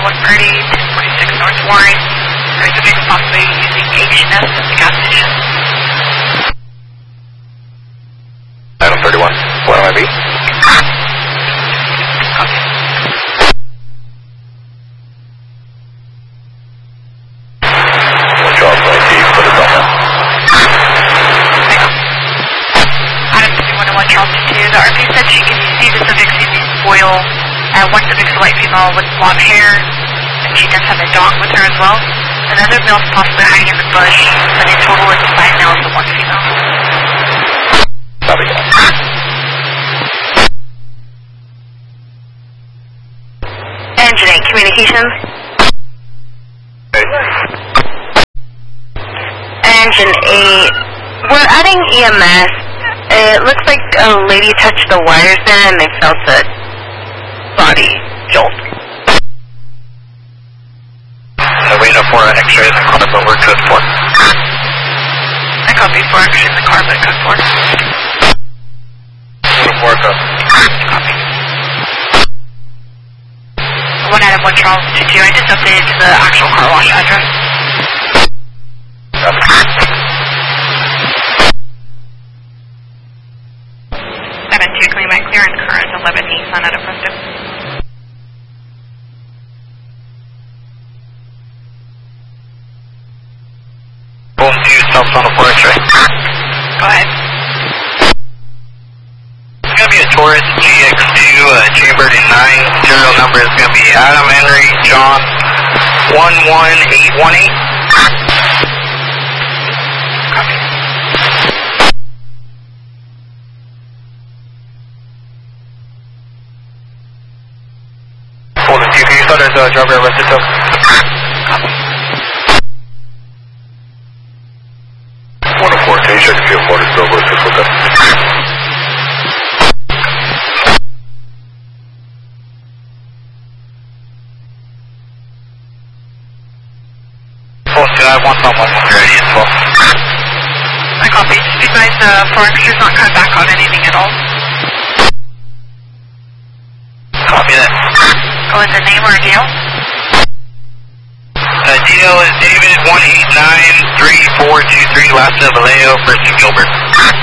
130, 1046 North Warren. There's a big possibly using H&S at the gas station. Item 31, what am I be? Copy. Charles, I see you put it on now. Item 5101 Charleston 2, the RP said she can see the subject's using oil. One subject's a white female with blonde hair, and she does have a dog with her as well. Another male is possibly hiding in the bush, but in total it's 5 males and 1 female. Copy. Engine 8 communications. Engine 8, we're adding EMS. It looks like a lady touched the wires there and they felt a body jolt. Arena for an X-ray in the car, but we're code 4. I copy 4 X-ray in the car, but code 4. Code 4, code. Copy. 1 Adam 1 Charles 22, I just updated to the actual car wash address. Copy. 7-2, clean my clearance current 11 Nissan out of Preston. Boom 2, South Zone 4 X-ray. Go ahead. It's going to be a Taurus GX2, chambered in 9. Serial number is going to be Adam Henry John 11818. Copy. Golden 2, can you start as driver arrested tow? Copy. 104, can you check if you have motor still with physical test? Phone 2, I have 1 on 1 when you're ready as well. I copy. Just advise the 4 X's not coming back on anything at all. Copy that. Oh, is there name or a deal? DL is David 1893423, last of Vallejo, first of Gilbert.